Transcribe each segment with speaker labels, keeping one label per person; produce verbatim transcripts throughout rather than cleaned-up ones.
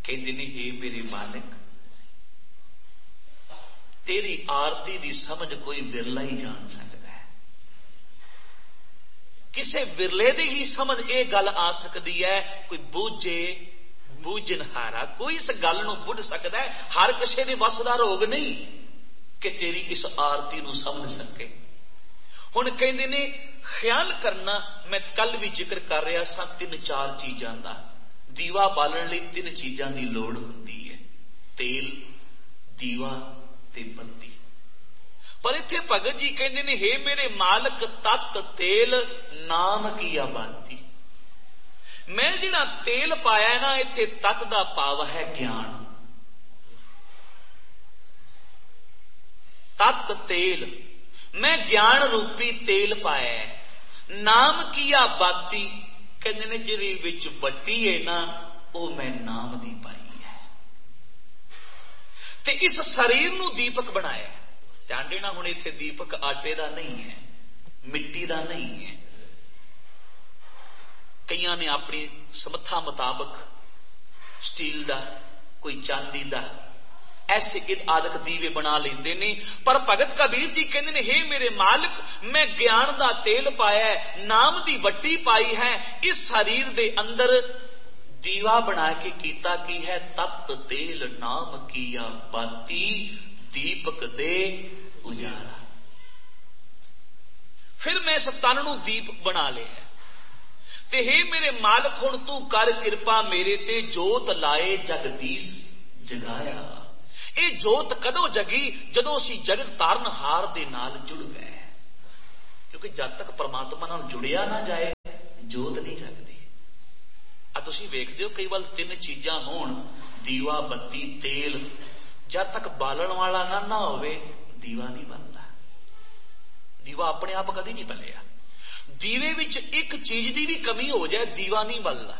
Speaker 1: कहते ने हे मेरे मालिक तेरी आरती की समझ कोई बिरला ही जान सकता है। किसी बिरले की ही समझ ये गल आ सकती है, कोई बूझे बूझनहारा कोई इस गल नूं बुझ सकता है। हर किसी दे वस दा रोग नहीं कि तेरी इस आरती नूं समझ सके। हुण कहंदे ने ख्याल करना, मैं कल भी जिक्र कर रहा सा तीन चार चीज़ों का। दीवा बालन लई तीन चीज़ों की लोड़ होती है, तेल, दीवा ते बत्ती। पर इत्थे भगत जी कहते ने हे मेरे मालक तत् तेल नाम की आबादी। मैं जिहड़ा तेल पाया ना, इत्थे तत् दा भाव है ज्ञान। तत् तेल, मैं ज्ञान रूपी तेल पाया है। नाम की आबादी कहते ने जिहड़ी विच बट्टी है ना, वो मैं नाम दी पाई है। ते इस शरीर नूं दीपक बनाया। ध्यान देना, हुण इत्थे दीपक आटे का नहीं है, मिट्टी का नहीं है। कईयां ने अपनी समर्था मुताबक स्टील का, कोई चांदी का, ऐसे आदक दीवे बना लेंदे ने। पर भगत कबीर जी कहते हैं हे मेरे मालिक मैं ज्ञान का तेल पाया है, नाम की वट्टी पाई है। इस शरीर दे अंदर दीवा बना के कीता की है, तत् तेल नाम किया बाती दीपक दे उजाला। फिर मैं इस तन नूं दीपक बना लिया ते हे मेरे मालिक हुण तू कर कृपा मेरे ते, जोत लाए जगदीश जगाया। ये जोत कदों जगी जदों असीं जगत तारनहार दे नाल जुड़ गए। क्योंकि जब तक परमात्मा नाल जुड़िया ना जाए जोत नहीं जगदी। आ तुसीं वेखदे हो कई वार तीन चीज़ां होण, दीवा बत्ती तेल, जब तक बालण वाला ना ना होवे दीवा नहीं बनता। दीवा अपने आप कदी नहीं बलिया। दीवे विच एक चीज की भी कमी हो जाए दीवा नहीं बलदा।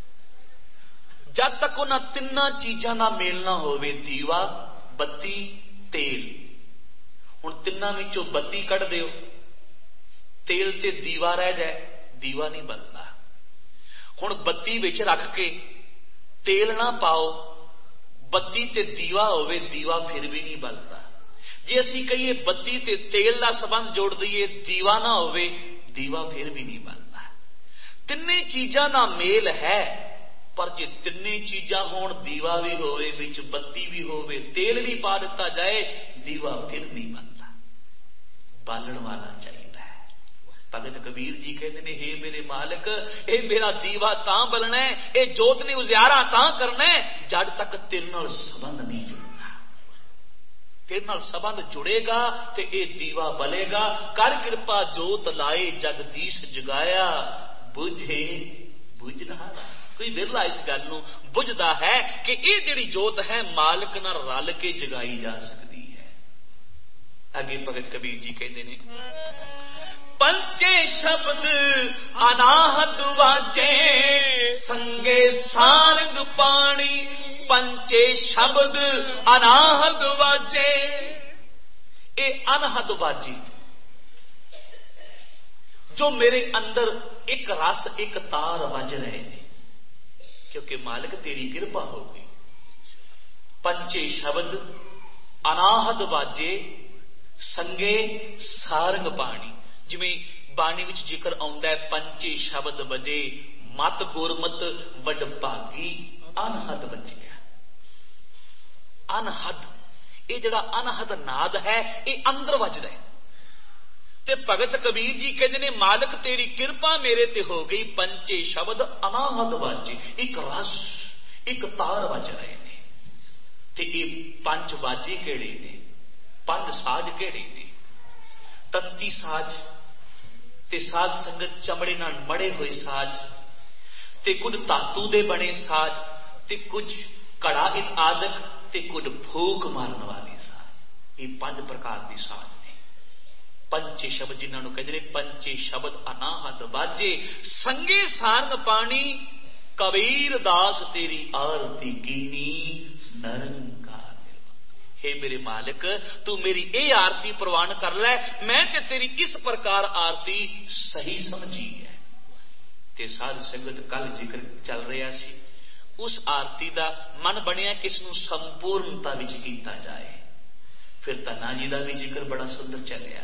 Speaker 1: जब तक उन्हां तिन्नां चीज़ां दा मेल ना होवे, दीवा बत्ती तेल। हुण तिन्नां विचों बत्ती कढ़ दिओ, तेल ते दीवा रह जाए, दीवा नहीं बलदा। हुण बत्ती विच रख के तेल ना पाओ, बत्ती ते दीवा होवे, दीवा फिर भी नहीं बलदा। जे असीं कहिए बत्ती ते तेल का संबंध जोड़ दईए, दीवा ना होवे, दीवा फिर भी नहीं बनता। तिन्ने चीज़ां का मेल है, पर जे तिन्ने चीज़ां होण, दीवा भी होवे, विच बत्ती भी होवे, तेल भी पा दिता जाए, दीवा फिर नहीं बनता। बालण वाला चाहिए। भगत कबीर जी कहते हैं हे मेरे मालिक ये मेरा दीवा तां बलना है, ये जोत ने उजियारा तां करना है जद तक तेरे नाल संबंध नहीं जुड़ना। तेरे नाल संबंध जुड़ेगा तो ये दीवा बलेगा। कर कृपा जोत लाए जगदीश जगाया, बुझे बुझनहारा। कोई विरला इस गल नूं बुझदा है कि ये जिहड़ी जोत है मालिक नाल रल के जगाई जा सकती है। अगे भगत कबीर जी कहते हैं पंचे शब्द अनाहत वाजे, संगे सारंग पानी। पंचे शब्द अनाहत वाजे, ए अनहद वाजी जो मेरे अंदर एक रस एक तार वज रहे हैं, क्योंकि मालिक तेरी कृपा हो गई। पंचे शब्द अनाहत वाजे, संगे सारंग पानी। जिमें बाणी विच जिक्र आउंदा है पंचे शब्द वजे, मत गुरमत वड भागी, अनहद वजिया। अनहद ये जिहड़ा अनहद नाद है ये अंदर वजदा है। ते भगत कबीर जी कहते ने मालिक तेरी कृपा मेरे ते हो गई। पंचे शब्द अनाहद वाजे, एक रस एक तार वज रहे ने। ते ये पंच वाजे केड़े ने, पंज साज केड़े ने? तंती साज ते साध संगत चमड़े नाल मड़े हुए साज, ते कुछ धातु दे बने साज, ते कुछ कड़ा आदक, ते कुछ फूक मारन वाले साज। ये पांच प्रकार के साज ने। पंचे शब्द जिन्होंने कहते हैं पंचे शब्द अनाहत वाजे, संगे सारंग पानी। कबीर दास तेरी आरती कीनी, नरंकार। हे मेरे मालिक तू मेरी ये आरती प्रवान कर लै, मैं ते तेरी इस प्रकार आरती सही समझी है। ते साध संगत कल जिक्र चल रहा सी, उस आरती का मन बनया कि इसनूं संपूर्णता विच कीता जाए। फिर धन्ना जी का भी जिक्र बड़ा सुंदर चलिया।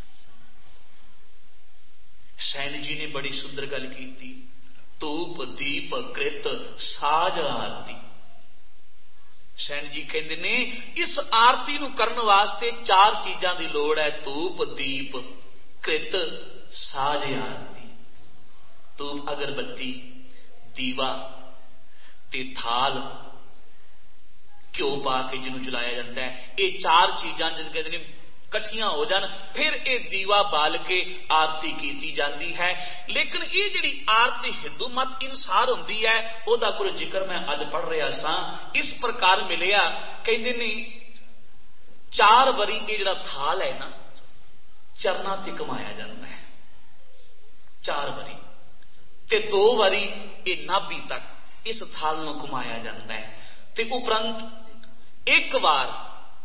Speaker 1: सैन जी ने बड़ी सुंदर गल की, धूप दीप कृत साज आरती। सैन जी कहते ने इस आरती नूं करन वास्ते चार चीज़ां दी लोड़ है, धूप दीप कृत साज आरती। धूप अगरबत्ती, दीवा ते थाल, घ्यो पा के जिन्हों जलाया जाता है, ये चार चीज़ां जिन कहते हैं कट्ठियां हो जान फिर ये दीवा बाल के आरती की जाती है। लेकिन ये जिहड़ी आरती हिंदू मत अनुसार होंदी है, ओदा कोई जिक्र मैं अज पढ़ रहा सा, इस प्रकार मिलिया। कहते ने चार बारी ये जिहड़ा थाल है ना चरना ते घुमाया जाता है, चार बारी, ते दो बारी ये नाभि तक इस थाल नूं घुमाया जाता है, ते उपरंत एक बार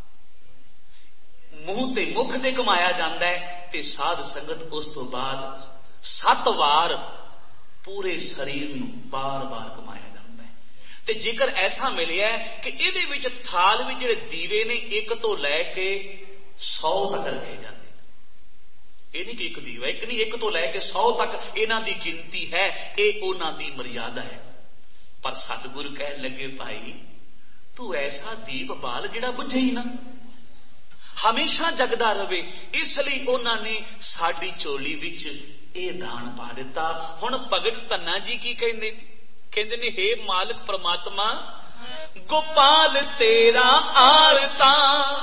Speaker 1: मूँह ते मुख ते घुमाया जाता है, ते साध संगत उस तो बाद सत वार पूरे शरीर नूं बार बार घुमाया जाता है। ते जिक्र ऐसा मिलिया कि इहदे विच थाल विच जिहड़े दीवे ने एक तो लैके सौ तक रखे जाते। ये नहीं कि एक दीवा, एक नहीं, एक तो लैके सौ तक इन्हां दी गिनती है, ये उन्हां दी मर्यादा है। पर सतगुरु कह लगे भाई तू ऐसा दीप बाल जिहड़ा बुझे ही ना, हमेशा जगदा रहे। इसलिए उन्होंने साड़ी चोली विच ये दान पा दिता। हुण भगत धन्ना जी की कहंदे कहंदे ने, हे मालिक परमात्मा गोपाल तेरा आरता,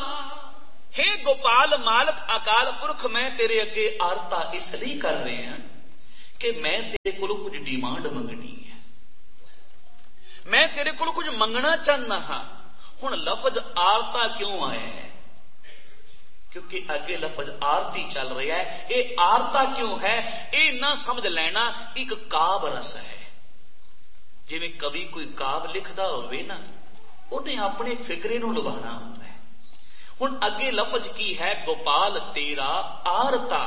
Speaker 1: हे गोपाल मालिक अकाल पुरख मैं तेरे अगे आरता इसलिए कर रहे हैं कि मैं तेरे कोलों कुछ डिमांड मंगनी है, मैं तेरे कोलों कुछ मंगना चाहना हाँ। हुण लफज आरता क्यों आया है? क्योंकि अगे लफज आरती चल रहा है। ये आरता क्यों है? ये ना समझ लेना एक काव रस है। जिवें कवि कोई काव लिखदा होवे ना, उन्हें अपने फिकरे नूं लुभाना होता है। हुण अगे लफज की है? गोपाल तेरा आरता,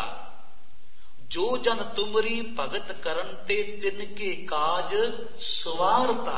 Speaker 1: जो जन तुमरी भगत करन ते तिनके काज सवारता।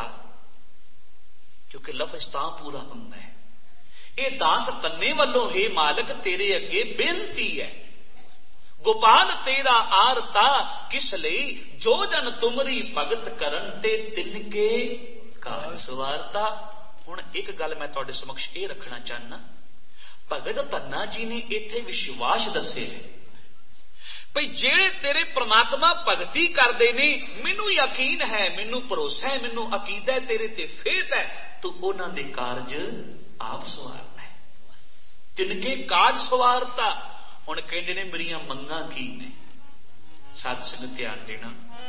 Speaker 1: क्योंकि लफज तां पूरा हुंदा है। ये दास तन्ने वालों हे मालिक तेरे अगे बेनती है, गोपाल तेरा आरता किस लई, जो जन तुमरी भगत करन ते तिनके काज सवारता। हुण एक गल मैं तुहाडे समक्ष ये रखना चाहना, भगत धन्ना जी ने इत्थे विश्वास दसे है भई जेड़े तेरे परमात्मा भगती करते ने, मैनू यकीन है, मैनू भरोसा है, मैनू अकीदा है, तेरे ते फेथ है, तू उन्हां दे कारज आप सवारना है। तिनके काज सवारता। हुण कहंदे ने मेरियां मंगां की ने? साध संगत ध्यान देना।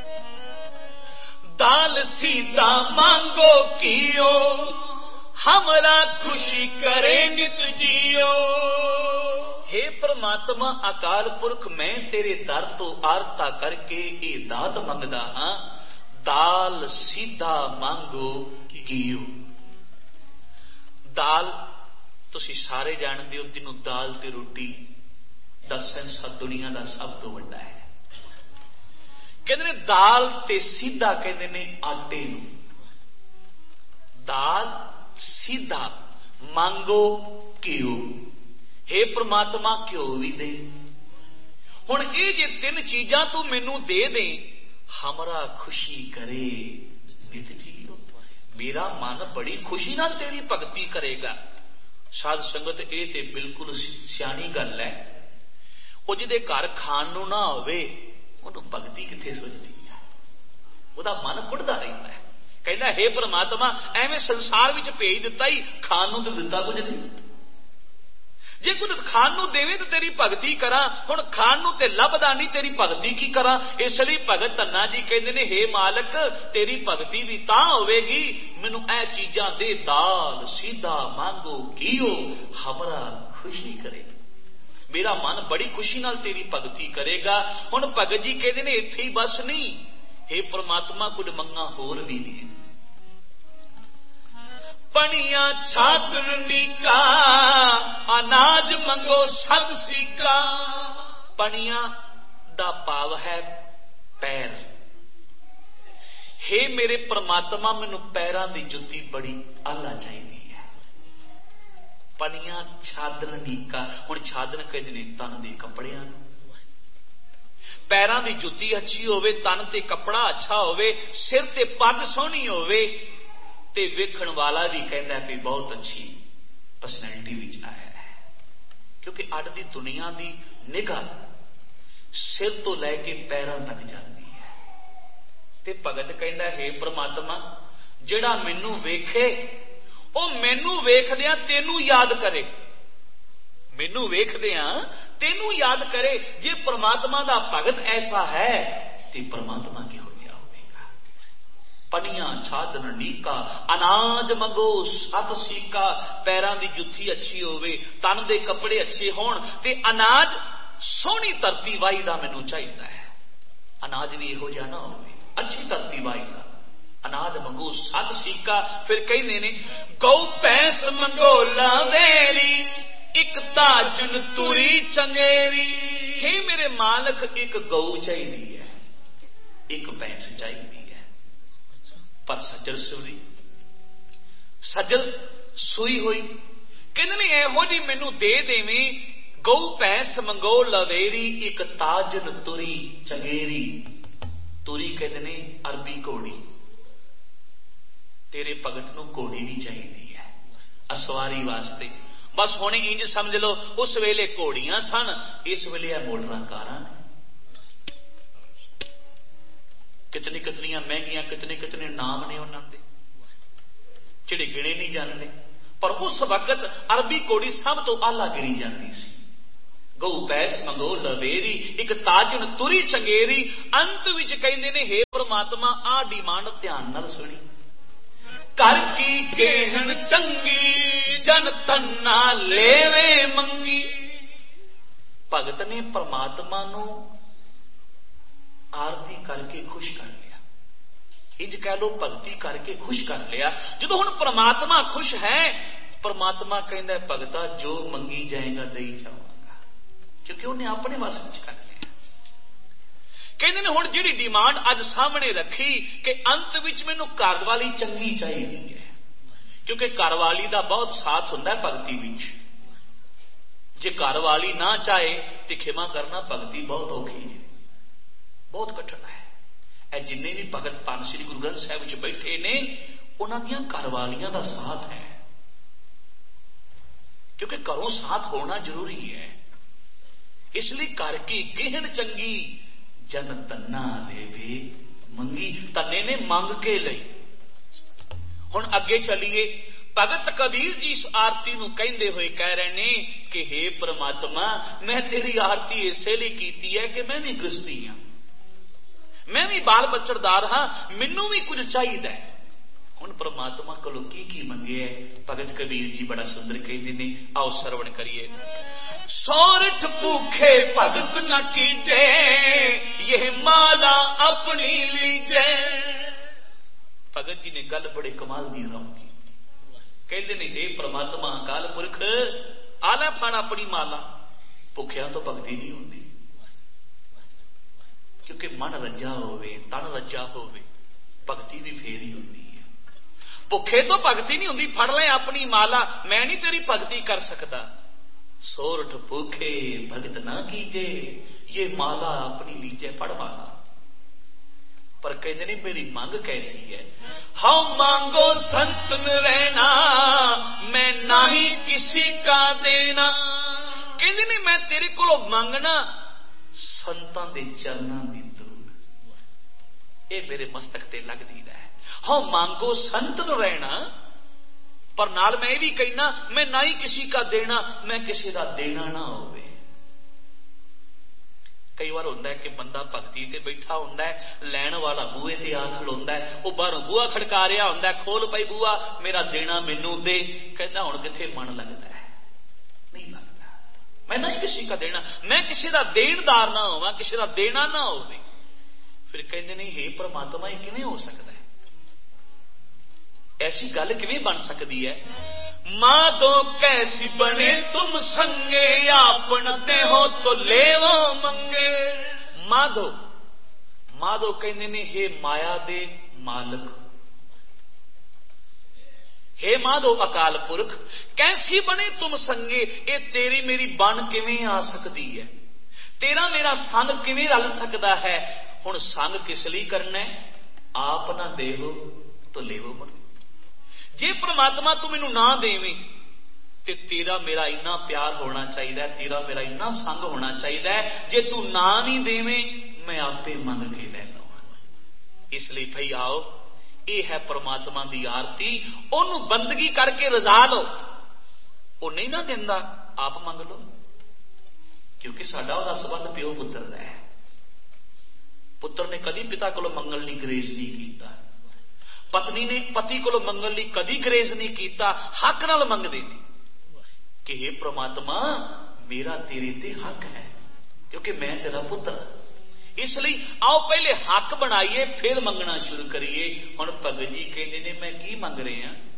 Speaker 1: दाल सीता मांगो कियो, हमरा खुशी करे नित जियो। हे परमात्मा अकाल पुरख मैं तेरे दर तो आरता करके ये दात मंगदा हां, दाल सीधा मांगो कियो। दाल तुसी सारे जानते हो, जिन्हों दाल ते रोटी दा संसार दुनिया का सब तो वड्डा है। कहते ने दाल ते सीधा कहते ने आटे नूं, दाल सीधा मांगो घिओ। हे परमात्मा घिओ भी दे। हुण ये जे तीन चीजां तू मैनू दे दे, हमरा खुशी करे नित जियो। मेरा मन बड़ी खुशी नाल तेरी भगती करेगा। साध संगत ये ते बिल्कुल सियाणी गल है। वो जिहदे घर खाण नूं ना होवे उहनूं भगती कित्थे सुझदी है, उहदा मन कुढ़दा रहिंदा है। कहंदा हे परमात्मा एवें संसार विच भेज दिता ही, खाण नूं ते दिता कुछ नहीं। जे कुछ खाण नूं देवे तो तेरी भगती करा, हुण खाण नूं ते लभदा नहीं, तेरी भगती की करा। इसलिए भगत धन्ना जी कहंदे ने हे मालक तेरी भगती भी तां होवेगी मैनूं ऐ चीजां दे, दाल सीधा मांगो घिओ, हमरा खुशी करे। मेरा मन बड़ी खुशी नाल तेरी भगती करेगा। हुण भगत जी कहंदे ने इत्थे ही बस नहीं, हे परमात्मा कुछ मंगा होर भी ने। पनिया छात्र नीका, अनाज मंगो सद सीका। पनिया दा भाव है पैर, हे मेरे परमात्मा मैनू पैरां दी जुत्ती बड़ी आला चाहिदी है। पनियां छादन नीका, हुण छादन कहंदे ने तन दे कपड़ियां नूं। पैरां दी जुत्ती अच्छी होवे, तन ते कपड़ा अच्छा होवे, सिर ते पग सोहनी होवे ते वेखण वाला भी कहंदा कि बहुत अच्छी पर्सनैलिटी विच आया है। क्योंकि अज दी दुनिया दी निगाह सिर तो लैके पैरां तक जाती है। ते भगत कहंदा हे परमात्मा जिहड़ा मैनू वेखे ਉਹ ਮੈਨੂੰ ਵੇਖਦਿਆਂ ਤੈਨੂੰ याद करे, मैनू वेखदियां तेनू याद करे। जे परमात्मा दा भगत ऐसा है तो परमात्मा किहो जिहा होवेगा। पनियां छादन नीका, अनाज मंगो सत सीका, पैरां दी जुत्ती अच्छी होवे, तन दे कपड़े अच्छे होण ते अनाज सोहनी धरती वाही दा मैनू चाहिदा है। अनाज भी इहो जिहा ना होवे, अच्छी धरती वाही दा अनाज मंगो सत सीका। फिर कहते ने गौ भैंस मंगो लावेरी, एक ताजन तुरी चंगेरी। हे मेरे मालक एक गौ चाहिए है, एक भैंस चाहिए है, पर सज्जल सुई सज्जल सुई हुई कहते ने एहो जी मैनू दे देवी। गौ भैंस मंगो लवेरी, एक ताजन तुरी चंगेरी। तुरी कहते ने अरबी घोड़ी, तेरे भगत नूं घोड़ी भी चाहिए है असवारी वास्ते। बस हुण इंज समझ लो उस वेले घोड़ियां सन, इस वेले मोटरां कारां ने। कितनी कितनी महंगियां, कितने कितने नाम ने उन्हां दे जिहड़े गिणे नहीं जाते, पर उस वक्त अरबी घोड़ी सब तो आला गिणी जाती सी। गौ भैंस मंगो लवेरी, एक ताजन तुरी चंगेरी। अंत विच कहंदे ने हे परमात्मा आ डिमांड ध्यान नाल सुणी। कर की गेहन चंगी जन तन्ना लेवे मंगी। भगत ने परमात्मा नू आरती करके खुश कर लिया, इंज कह लो भगती करके खुश कर लिया। जो हुण परमात्मा खुश है, परमात्मा कहंदा भगता जो मंगी जाएगा दई जावांगा, क्योंकि उन्हें अपने वस विच कर लिया। कहते ने हुण जिहड़ी डिमांड अज सामने रखी कि अंत विच मैनू घर वाली चंगी चाहिए है, क्योंकि घर वाली का बहुत साथ हुंदा है भगती विच। जे घर वाली ना चाहे तो खिमा करना भगती बहुत औखी है, बहुत कठिन है। ए जिन्ने भी भगत धन श्री गुरु ग्रंथ साहिब विच बैठे ने उन्हां दियां घर वालियां दा साथ है, क्योंकि घरों साथ होना जरूरी है। इसलिए घर की गेहन चंगी जन तन्ना देवे मंगी। तन्ने ने मंग के लई। हुण अगे चलीए, भगत कबीर जी इस आरती नूं कहंदे होए कह रहे ने कि हे परमात्मा मैं तेरी आरती इसे लिए कीती है कि मैं भी गृहस्थी हाँ, मैं भी बाल बच्चरदार हाँ, मैनू भी कुछ चाहिए है। हुण परमात्मा कोलों की की मंगे है? भगत कबीर जी बड़ा सुंदर कहते ने, आओ सरवण करिए। सोरठ भूखे भगत न कीजे, ये माला अपनी लीजे। भगत जी ने गल बड़े कमाल दी रखी। कहते ने हे परमात्मा अकाल पुरख आला फण अपनी माला। भुखिया तो भगती नहीं होती, क्योंकि मन रज्जा होवे, तन रज्जा होवे, भगती भी फेर ही होती है। भुखे तो भगती नहीं होती, फड़ ले अपनी माला, मैं नहीं तेरी भगती कर सकता। सोरठ भूखे भगत ना कीजे, ये माला अपनी लीजे, फड़ माला। पर कहते नहीं मेरी मांग कैसी है? हम मांगो संतन रहना, मैं ना ही किसी का देना। कहते नहीं मैं तेरे को मंगना संतां दे चरनां दी धूल, ये मेरे मस्तक ते लगदी है। हम मांगो संतन रहना, पर नाल मैं भी कहना मैं ना ही किसी का देना, मैं किसी का देना ना होवे। कई बार होता है कि बंदा भगती ते बैठा होता है, लैण वाला बूहे ते आ खलोंदा है, वो बाहरों बूहा खड़का रहा होंदा है, खोल पई बूहा मेरा देना मैनू दे। कहता हुण किथे मन लगता है? नहीं लगता। मैं ना ही किसी का देना, मैं किसी का देनदार ना होवां, किसी का देना ना होवे। फिर कहते नहीं हे परमात्मा ये किवें हो सकता है? ऐसी गल किवें बन सकती है? माधो कैसी बने तुम संगे, आपन ते हो तो लेवो मंगे। माधो माधो कहते ने हे माया दे मालक। हे माधो अकाल पुरख, कैसी बने तुम संगे, ये तेरी मेरी बन किवें आ सकती है, तेरा मेरा संग किवें रल सकता है। हुण संग किस लई करना है, आप ना देवो तो लेवो मन। जे परमात्मा तू मैनू ना देवें ते तेरा मेरा इन्ना प्यार होना चाहिए, तेरा मेरा इन्ना संग होना चाहिए, जे तू ना नहीं देवें मैं आपे मंग के ले लवां। इसलिए भाई आओ, ये है परमात्मा की आरती, ओनू बंदगी करके रजा लो। वो नहीं ना दिंदा, आप मंग लो, क्योंकि साडा उहदा संबंध प्यो पुत्र दा है। पुत्र ने कदी पिता को मंगण लई ग्रेस नहीं कीता, पत्नी ने पति को मंगण लई कदी ग्रेस नहीं कीता, हक नाल मंगदे ने कि हे परमात्मा मेरा तेरे ते हक है, क्योंकि मैं तेरा पुत्र। इसलिए आओ पहले हक बनाइए, फिर मंगना शुरू करिए। हुण भगत जी कहते ने मैं की मंग रहे हैं,